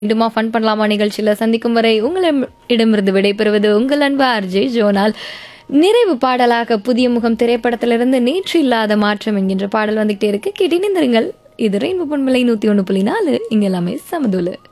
மீண்டுமா fun பண்ணலாமா நிகழ்ச்சியில் சந்திக்கும் வரை உங்களிடமிருந்து விடைபெறுவது உங்கள் அன்பு ஆர்ஜே ஜோனால். நிறைவு பாடலாக புதிய முகம் திரைப்படத்திலிருந்து நேற்று இல்லாத மாற்றம் என்கின்ற பாடல் வந்துகிட்டே இருக்கு. கேட்டிருந்தீர்கள். இது ரெயின்போ பண்பலை 101.4. இங்க எல்லாமே சமதுல.